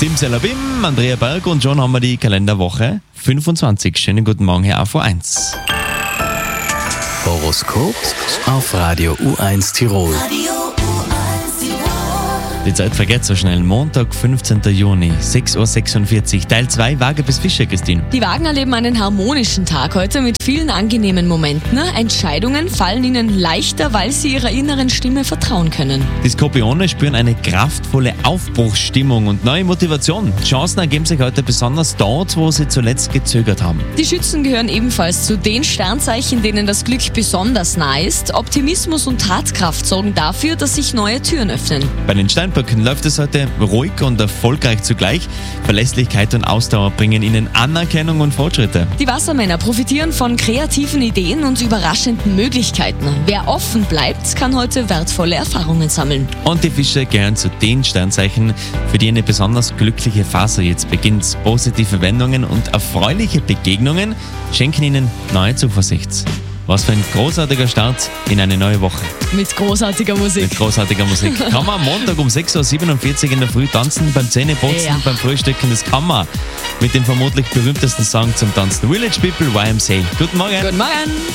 Simsalabim, Andrea Berg und schon haben wir die Kalenderwoche 25. Schönen guten Morgen, Herr AV1. Horoskop auf Radio U1 Tirol. Die Zeit vergeht so schnell. Montag, 15. Juni, 6.46 Uhr. Teil 2, Waage bis Fische, Christine. Die Wagen erleben einen harmonischen Tag heute mit vielen angenehmen Momenten. Entscheidungen fallen ihnen leichter, weil sie ihrer inneren Stimme vertrauen können. Die Skorpione spüren eine kraftvolle Aufbruchsstimmung und neue Motivation. Chancen ergeben sich heute besonders dort, wo sie zuletzt gezögert haben. Die Schützen gehören ebenfalls zu den Sternzeichen, denen das Glück besonders nah ist. Optimismus und Tatkraft sorgen dafür, dass sich neue Türen öffnen. Bei den Steinböcken läuft es heute ruhig und erfolgreich zugleich. Verlässlichkeit und Ausdauer bringen ihnen Anerkennung und Fortschritte. Die Wassermänner profitieren von kreativen Ideen und überraschenden Möglichkeiten. Wer offen bleibt, kann heute wertvolle Erfahrungen sammeln. Und die Fische gehören zu den Sternzeichen, für die eine besonders glückliche Phase jetzt beginnt. Positive Wendungen und erfreuliche Begegnungen schenken ihnen neue Zuversicht. Was für ein großartiger Start in eine neue Woche. Mit großartiger Musik. Mit großartiger Musik. Kann man am Montag um 6.47 Uhr in der Früh tanzen, beim Zähneputzen, Ja. beim Frühstücken, das kann man. Mit dem vermutlich berühmtesten Song zum Tanzen. Village People, YMCA. Guten Morgen. Guten Morgen.